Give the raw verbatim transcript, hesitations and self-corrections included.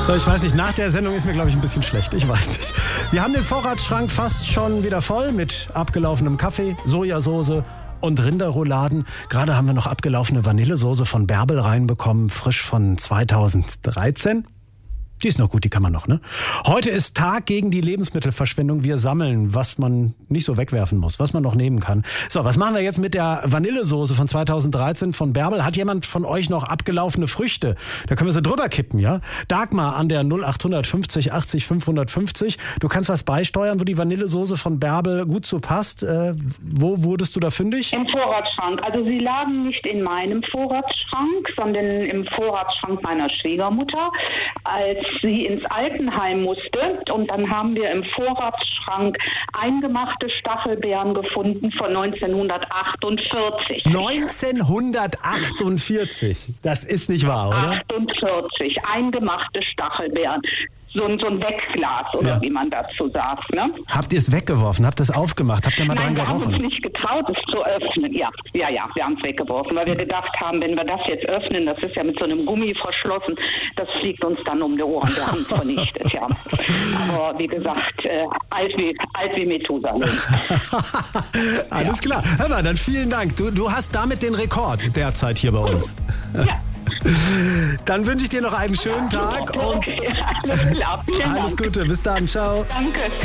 So, ich weiß nicht, nach der Sendung ist mir, glaube ich, ein bisschen schlecht. Ich weiß nicht. Wir haben den Vorratsschrank fast schon wieder voll mit abgelaufenem Kaffee, Sojasauce und Rinderrouladen. Gerade haben wir noch abgelaufene Vanillesoße von Bärbel reinbekommen, frisch von zweitausenddreizehn. Die ist noch gut, die kann man noch, ne? Heute ist Tag gegen die Lebensmittelverschwendung. Wir sammeln, was man nicht so wegwerfen muss, was man noch nehmen kann. So, was machen wir jetzt mit der Vanillesoße von zweitausenddreizehn von Bärbel? Hat jemand von euch noch abgelaufene Früchte? Da können wir sie drüber kippen, ja? Dagmar an der null acht fünfzig achtzig fünfhundertfünfzig. Du kannst was beisteuern, wo die Vanillesoße von Bärbel gut zu passt. Äh, wo wurdest du da fündig? Im Vorratsschrank. Also sie lagen nicht in meinem Vorratsschrank, sondern im Vorratsschrank meiner Schwiegermutter, als sie ins Altenheim musste. Und dann haben wir im Vorratsschrank eingemachte Stachelbeeren gefunden von neunzehnhundertachtundvierzig. neunzehnhundertachtundvierzig? Das ist nicht wahr, oder? achtundvierzig, eingemachte Stachelbeeren. So ein, so ein Wegglas, oder ja, wie man dazu sagt. Ne? Habt ihr es weggeworfen? Habt ihr es aufgemacht? Habt ihr mal Nein, dran gerochen? Wir haben uns nicht getraut, es zu öffnen. Ja, ja, ja, wir haben es weggeworfen, weil wir gedacht haben, wenn wir das jetzt öffnen, das ist ja mit so einem Gummi verschlossen, das fliegt uns dann um die Ohren. Wir haben es vernichtet, ja. Aber wie gesagt, äh, alt wie, alt wie Methusalem. Alles ja, klar. Hör mal, dann vielen Dank. Du, du hast damit den Rekord derzeit hier bei uns. Ja. Dann wünsche ich dir noch einen schönen Tag und okay, alles klar. Vielen alles Dank. Gute. Bis dann. Ciao. Danke.